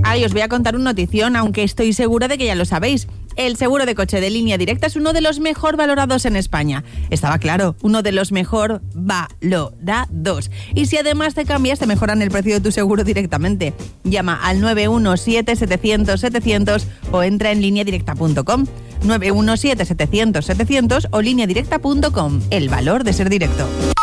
Ahí os voy a contar una notición, aunque estoy segura de que ya lo sabéis. El seguro de coche de Línea Directa es uno de los mejor valorados en España. Estaba claro, uno de los mejor valorados. Y si además te cambias, te mejoran el precio de tu seguro directamente. Llama al 917-700-700 o entra en lineadirecta.com. 917-700-700 o lineadirecta.com. El valor de ser directo.